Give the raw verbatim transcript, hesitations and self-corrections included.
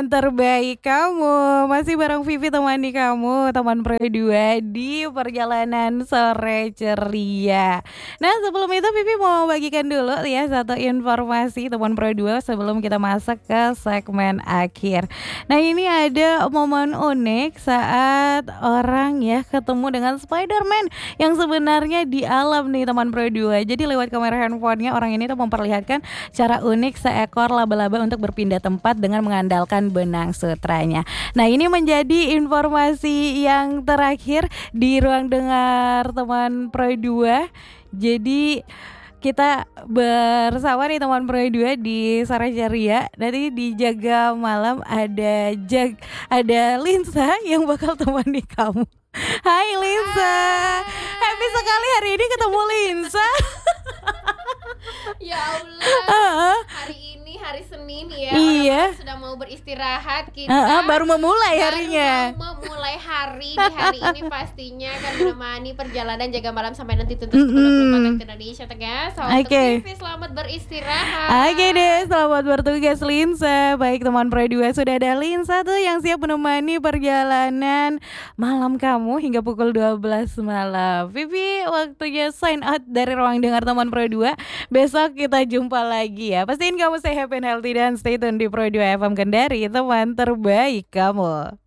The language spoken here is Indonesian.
teman terbaik kamu. Masih bareng Vivi temani kamu, teman Pro dua di perjalanan sore ceria. Nah, sebelum itu Vivi mau bagikan dulu ya satu informasi teman Pro dua sebelum kita masuk ke segmen akhir. Nah, ini ada momen unik saat orang ya ketemu dengan Spider-Man yang sebenarnya di alam nih teman Pro dua. Jadi lewat kamera handphonenya orang ini tuh memperlihatkan cara unik seekor laba-laba untuk berpindah tempat dengan mengandalkan benang sutranya. Nah, ini menjadi informasi yang terakhir di ruang dengar teman Pro dua. Jadi kita bersama nih teman Pro dua di Sore Ceria. Nanti di Jaga Malam ada Jag ada Linsa yang bakal temani kamu. Hai Linsa. Happy sekali hari ini ketemu Linsa. Ya Allah, uh-uh. hari ini hari Senin ya, iya. orang sudah mau beristirahat kita. Uh-uh, baru memulai harinya. Baru mau memulai hari di hari ini pastinya akan menemani perjalanan Jaga Malam sampai nanti tutup pukul dua puluh empat waktu Indonesia Tengah. So, Oke. untuk Vivi selamat beristirahat. Oke okay deh, selamat bertugas Linsa. Baik teman Pro dua, sudah ada Linsa tuh yang siap menemani perjalanan malam kamu hingga pukul dua belas malam. Vivi waktunya sign out dari ruang dengar teman Pro dua. Besok kita jumpa lagi ya. Pastiin kamu stay happy and healthy dan stay tune di Pro dua F M Kendari, teman terbaik kamu.